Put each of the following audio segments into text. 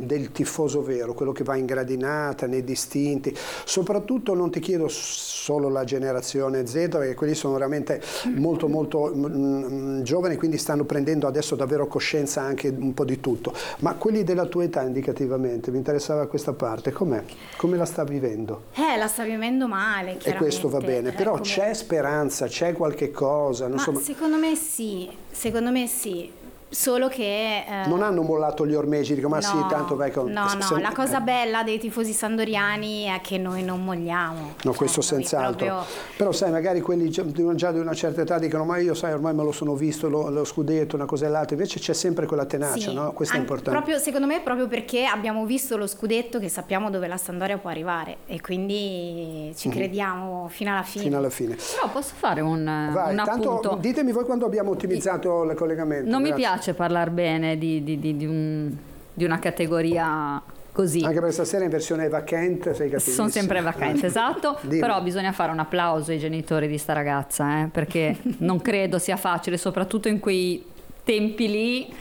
del tifoso vero, quello che va in gradinata, nei distinti. Soprattutto non ti chiedo solo la generazione Z, perché quelli sono veramente molto giovani, quindi stanno prendendo adesso davvero coscienza anche un po' di tutto, ma quelli della tua età indicativamente, mi interessava questa parte, com'è? Come la sta vivendo? La sta vivendo male, chiaramente. E questo va bene, però c'è speranza, c'è qualche cosa? Ma secondo me sì, solo che non hanno mollato gli ormeggi, dico ma no, sì, tanto vai con... No, la cosa bella dei tifosi sandoriani è che noi non molliamo. No, questo senz'altro. Proprio... Però sai, magari quelli già di una certa età dicono ma io sai, ormai me lo sono visto, lo scudetto, una cosa e l'altra, invece c'è sempre quella tenacia, sì, no? Questo è importante. Proprio, secondo me proprio perché abbiamo visto lo scudetto che sappiamo dove la Sampdoria può arrivare e quindi ci crediamo fino alla fine. Fino alla fine. Però posso fare un tanto appunto? Ditemi voi quando abbiamo ottimizzato il collegamento. Non Grazie. mi piace parlare bene di una categoria così. Anche perché stasera in versione vacante sei cattivissimo. Sono sempre vacante, esatto. Però bisogna fare un applauso ai genitori di sta ragazza, perché non credo sia facile, soprattutto in quei tempi lì,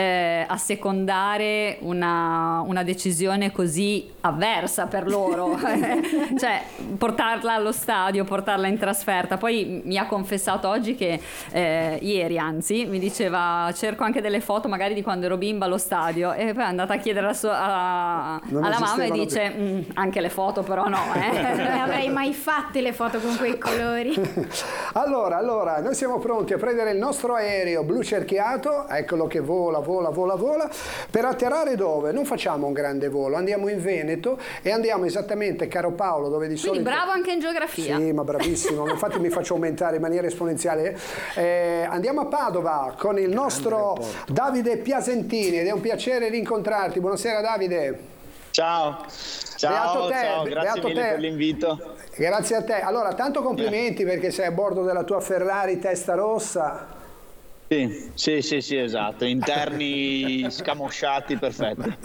assecondare una decisione così avversa per loro. Cioè portarla allo stadio, portarla in trasferta. Poi mi ha confessato oggi che ieri anzi mi diceva cerco anche delle foto magari di quando ero bimba allo stadio, e poi è andata a chiedere alla mamma e dice anche le foto però no. Non le avrei mai fatte le foto con quei colori. Allora, noi siamo pronti a prendere il nostro aereo blu cerchiato, eccolo che vola, per atterrare dove? Non facciamo un grande volo, andiamo in Veneto e andiamo esattamente, caro Paolo, dove di solito... Quindi bravo anche in geografia. Sì, ma bravissimo, infatti mi faccio aumentare in maniera esponenziale. Andiamo a Padova con il nostro Davide Piasentini ed è un piacere rincontrarti. Buonasera Davide. Ciao, Beato te, grazie mille per l'invito. Grazie a te. Allora, tanto complimenti perché sei a bordo della tua Ferrari testa rossa. Sì, esatto, interni scamosciati, perfetti.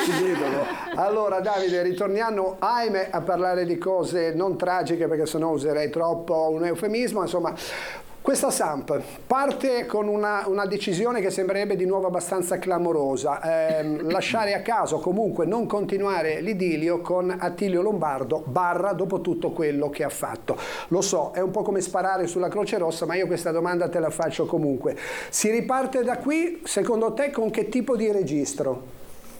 Allora Davide, ritorniamo ahimè a parlare di cose non tragiche, perché sennò userei troppo un eufemismo, insomma. Questa Samp parte con una decisione che sembrerebbe di nuovo abbastanza clamorosa, lasciare a caso, comunque non continuare l'idillio con Attilio Lombardo, dopo tutto quello che ha fatto. Lo so, è un po' come sparare sulla Croce Rossa, ma io questa domanda te la faccio comunque. Si riparte da qui, secondo te, con che tipo di registro?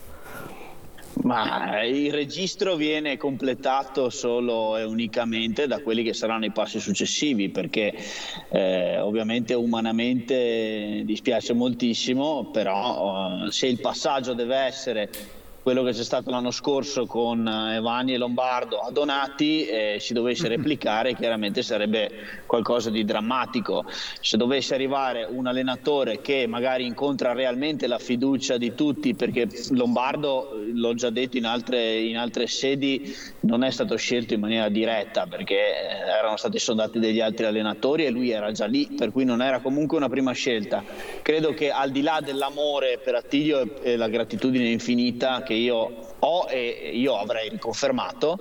Ma il registro viene completato solo e unicamente da quelli che saranno i passi successivi, perché ovviamente umanamente dispiace moltissimo, però se il passaggio deve essere quello che c'è stato l'anno scorso con Evani e Lombardo a Donati, si dovesse replicare, chiaramente sarebbe qualcosa di drammatico. Se dovesse arrivare un allenatore che magari incontra realmente la fiducia di tutti, perché Lombardo, l'ho già detto in altre sedi, non è stato scelto in maniera diretta, perché erano stati sondati degli altri allenatori e lui era già lì, per cui non era comunque una prima scelta. Credo che al di là dell'amore per Attilio e la gratitudine infinita che io ho e io avrei riconfermato,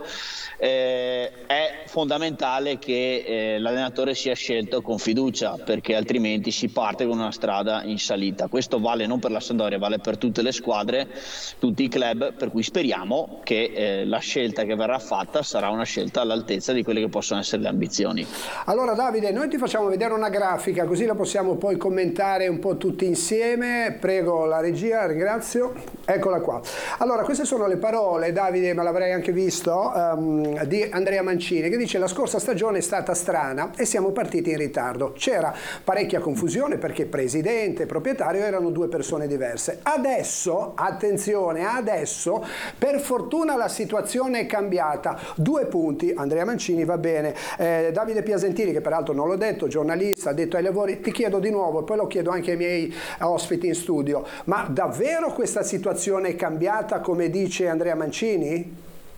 è fondamentale che l'allenatore sia scelto con fiducia, perché altrimenti si parte con una strada in salita. Questo vale non per la Sampdoria, vale per tutte le squadre, tutti i club, per cui speriamo che la scelta che verrà fatta sarà una scelta all'altezza di quelle che possono essere le ambizioni. Allora Davide, noi ti facciamo vedere una grafica, così la possiamo poi commentare un po' tutti insieme. Prego la regia, ringrazio. Eccola qua. Allora, queste sono le parole, Davide, ma l'avrei anche visto, di Andrea Mancini, che dice: la scorsa stagione è stata strana e siamo partiti in ritardo. C'era parecchia confusione perché presidente e proprietario erano due persone diverse. Adesso, attenzione, adesso per fortuna la situazione è cambiata. 2 punti, Andrea Mancini, va bene. Davide Piasentini, che peraltro non l'ho detto, giornalista, addetto ai lavori, ti chiedo di nuovo, e poi lo chiedo anche ai miei ospiti in studio, ma davvero questa situazione è cambiata come dice Andrea Mancini?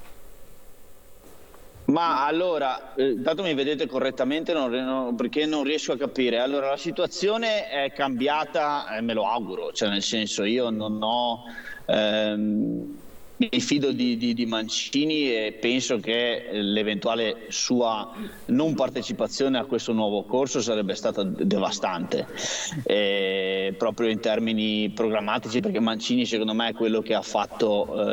Ma allora, dato mi vedete correttamente perché non riesco a capire. Allora, la situazione è cambiata, me lo auguro, cioè nel senso, io non ho... mi fido di Mancini e penso che l'eventuale sua non partecipazione a questo nuovo corso sarebbe stata devastante, proprio in termini programmatici, perché Mancini secondo me è quello che ha fatto